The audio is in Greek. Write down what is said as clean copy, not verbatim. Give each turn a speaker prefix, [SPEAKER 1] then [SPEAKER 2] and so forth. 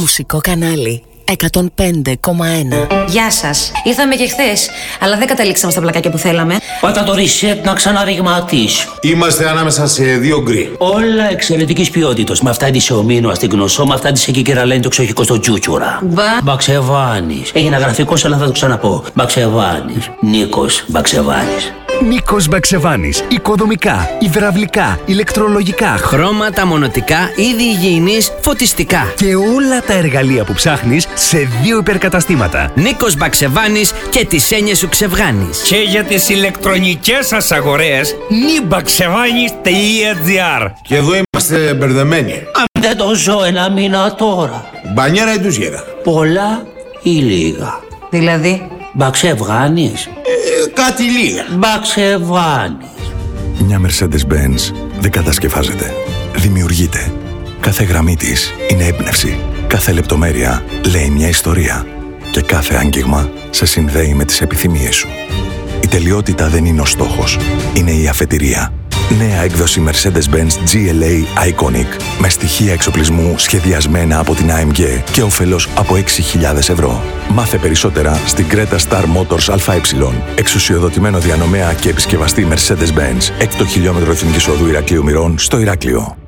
[SPEAKER 1] Μουσικό κανάλι 105,1.
[SPEAKER 2] Γεια σας. Ήρθαμε και χθες, αλλά δεν καταλήξαμε στα πλακάκια που θέλαμε.
[SPEAKER 3] Πάτα το reset να ξαναριγματίσει.
[SPEAKER 4] Είμαστε ανάμεσα σε δύο γκρι.
[SPEAKER 3] Όλα εξαιρετικής ποιότητας. Με αυτά της ομίνου στην γνωσό, με αυτά της εκεί κεραλένει το ξοχικό στο τσούτσουρα. Μπαξεβάνης. Έγινα γραφικός, αλλά θα το ξαναπώ. Μπαξεβάνης. Νίκος Μπαξεβάνης.
[SPEAKER 5] Νίκος Μπαξεβάνης. Οικοδομικά, υδραυλικά, ηλεκτρολογικά,
[SPEAKER 6] χρώματα, μονοτικά, είδη υγιεινής, φωτιστικά.
[SPEAKER 5] Και όλα τα εργαλεία που ψάχνεις σε δύο υπερκαταστήματα.
[SPEAKER 6] Νίκος Μπαξεβάνης και τις έννοιες σου ξεβγάνεις.
[SPEAKER 7] Και για τις ηλεκτρονικές σας αγορές, nibaxevanis.gr.
[SPEAKER 4] Και εδώ είμαστε μπερδεμένοι.
[SPEAKER 3] Αν δεν το ζω ένα μήνα τώρα.
[SPEAKER 4] Μπανιέρα ή ντουζιέρα?
[SPEAKER 3] Πολλά ή λίγα?
[SPEAKER 2] Δηλαδή?
[SPEAKER 3] Μπαξεβάνης.
[SPEAKER 4] Κάτι λίγα.
[SPEAKER 3] Μπαξεβάνης.
[SPEAKER 8] Μια Mercedes-Benz δεν κατασκευάζεται. Δημιουργείται. Κάθε γραμμή της είναι έμπνευση. Κάθε λεπτομέρεια λέει μια ιστορία. Και κάθε άγγιγμα σε συνδέει με τις επιθυμίες σου. Η τελειότητα δεν είναι ο στόχος. Είναι η αφετηρία. Νέα έκδοση Mercedes-Benz GLA Iconic με στοιχεία εξοπλισμού σχεδιασμένα από την AMG και όφελος από 6.000 ευρώ. Μάθε περισσότερα στην Creta Star Motors ΑΕ. Εξουσιοδοτημένο διανομέα και επισκευαστή Mercedes-Benz. 6 χιλιόμετρο εθνικής οδού Ηρακλείου Μηρών στο Ηράκλειο.